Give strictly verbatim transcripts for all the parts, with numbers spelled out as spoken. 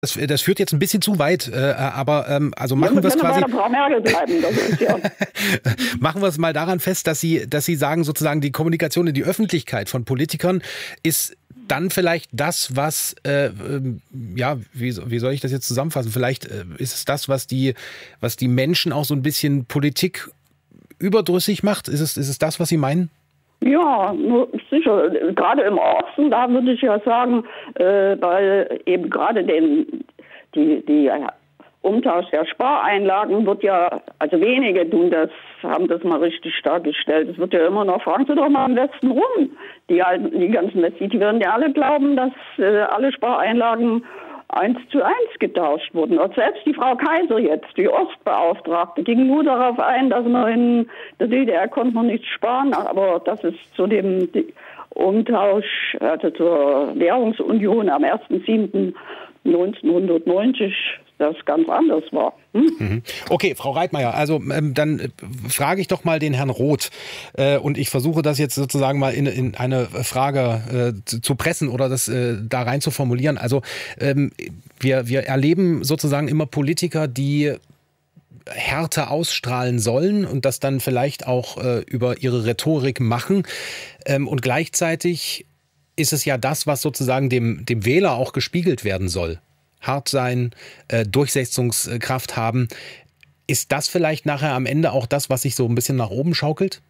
Das, das führt jetzt ein bisschen zu weit, äh, aber ähm, also machen ja, wir es quasi. Bei der Frau Merkel bleiben, das ist ja. Machen wir es mal daran fest, dass Sie, dass Sie sagen, sozusagen die Kommunikation in die Öffentlichkeit von Politikern ist dann vielleicht das, was, äh, ähm, ja, wie, wie soll ich das jetzt zusammenfassen? Vielleicht äh, ist es das, was die, was die Menschen auch so ein bisschen Politik überdrüssig macht. Ist es, ist es das, was Sie meinen? Ja, sicher. Gerade im Osten, da würde ich ja sagen, äh, weil eben gerade den, die, die Umtausch der Spareinlagen wird ja, also wenige tun das, haben das mal richtig dargestellt. Es wird ja immer noch, fragen Sie doch mal im Westen rum. Die, alten, die ganzen Westis, die werden ja alle glauben, dass äh, alle Spareinlagen eins zu eins getauscht wurden. Und selbst die Frau Kaiser jetzt, die Ostbeauftragte, ging nur darauf ein, dass man in der D D R konnte man nichts sparen, aber dass es zu dem Umtausch, also zur Währungsunion am ersten siebten neunzehnhundertneunzig das ganz anders war. Hm? Okay, Frau Reitmeier, also ähm, dann äh, frage ich doch mal den Herrn Roth äh, und ich versuche das jetzt sozusagen mal in, in eine Frage äh, zu, zu pressen oder das äh, da rein zu formulieren. Also ähm, wir, wir erleben sozusagen immer Politiker, die Härte ausstrahlen sollen und das dann vielleicht auch äh, über ihre Rhetorik machen ähm, und gleichzeitig ist es ja das, was sozusagen dem, dem Wähler auch gespiegelt werden soll. Hart sein, äh, Durchsetzungskraft haben. Ist das vielleicht nachher am Ende auch das, was sich so ein bisschen nach oben schaukelt?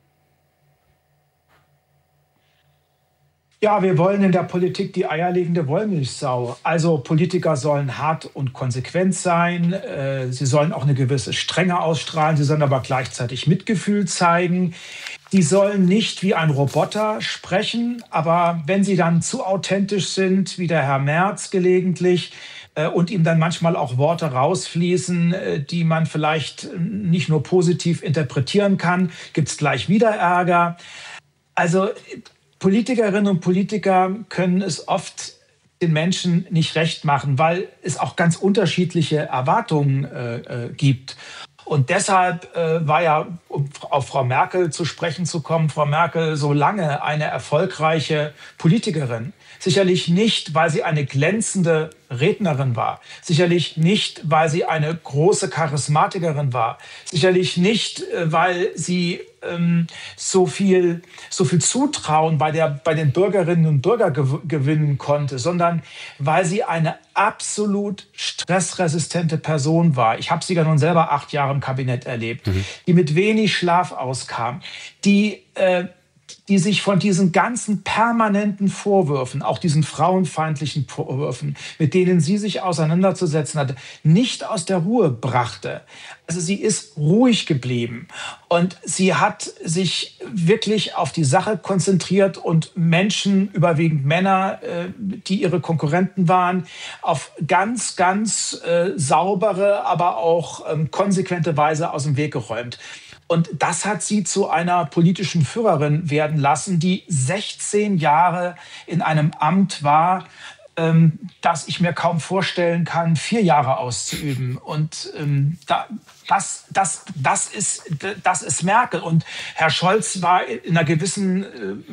Ja, wir wollen in der Politik die eierlegende Wollmilchsau. Also Politiker sollen hart und konsequent sein. Äh, sie sollen auch eine gewisse Strenge ausstrahlen. Sie sollen aber gleichzeitig Mitgefühl zeigen. Die sollen nicht wie ein Roboter sprechen. Aber wenn sie dann zu authentisch sind, wie der Herr Merz gelegentlich, und ihm dann manchmal auch Worte rausfließen, die man vielleicht nicht nur positiv interpretieren kann, gibt es gleich wieder Ärger. Also Politikerinnen und Politiker können es oft den Menschen nicht recht machen, weil es auch ganz unterschiedliche Erwartungen äh, gibt. Und deshalb äh, war ja, um auf Frau Merkel zu sprechen zu kommen, Frau Merkel so lange eine erfolgreiche Politikerin. Sicherlich nicht, weil sie eine glänzende Rednerin war. Sicherlich nicht, weil sie eine große Charismatikerin war. Sicherlich nicht, weil sie ähm, so viel, so viel Zutrauen bei, der, bei den Bürgerinnen und Bürgern gew- gewinnen konnte, sondern weil sie eine absolut stressresistente Person war. Ich habe sie ja nun selber acht Jahre im Kabinett erlebt, mhm. die mit wenig Schlaf auskam, die äh, die sich von diesen ganzen permanenten Vorwürfen, auch diesen frauenfeindlichen Vorwürfen, mit denen sie sich auseinanderzusetzen hatte, nicht aus der Ruhe brachte. Also sie ist ruhig geblieben und sie hat sich wirklich auf die Sache konzentriert und Menschen, überwiegend Männer, die ihre Konkurrenten waren, auf ganz, ganz äh, saubere, aber auch ähm, konsequente Weise aus dem Weg geräumt. Und das hat sie zu einer politischen Führerin werden lassen, die sechzehn Jahre in einem Amt war, ähm, das ich mir kaum vorstellen kann, vier Jahre auszuüben. Und ähm, da, das, das, das, ist, das ist Merkel. Und Herr Scholz war in einer gewissen,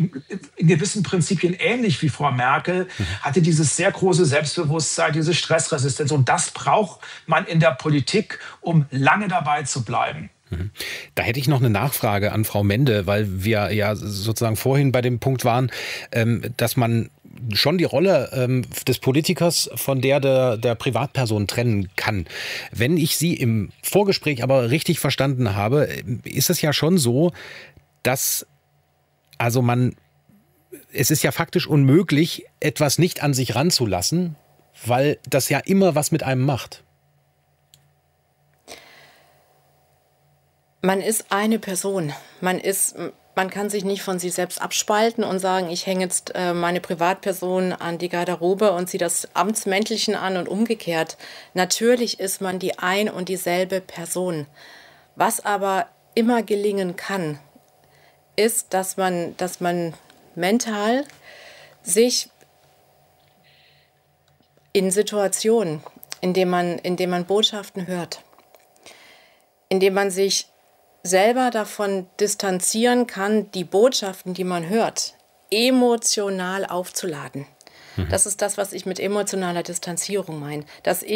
in gewissen Prinzipien ähnlich wie Frau Merkel, hatte dieses sehr große Selbstbewusstsein, diese Stressresistenz. Und das braucht man in der Politik, um lange dabei zu bleiben. Da hätte ich noch eine Nachfrage an Frau Mende, weil wir ja sozusagen vorhin bei dem Punkt waren, dass man schon die Rolle des Politikers von der, der der Privatperson trennen kann. Wenn ich Sie im Vorgespräch aber richtig verstanden habe, ist es ja schon so, dass also man, es ist ja faktisch unmöglich, etwas nicht an sich ranzulassen, weil das ja immer was mit einem macht. Man ist eine Person. Man ist, man kann sich nicht von sich selbst abspalten und sagen, ich hänge jetzt äh, meine Privatperson an die Garderobe und ziehe das Amtsmäntelchen an und umgekehrt. Natürlich ist man die ein und dieselbe Person. Was aber immer gelingen kann, ist, dass man, dass man mental sich in Situationen, in denen man, in denen man Botschaften hört, in denen man sich selber davon distanzieren kann, die Botschaften, die man hört, emotional aufzuladen. Mhm. Das ist das, was ich mit emotionaler Distanzierung meine. Dass ich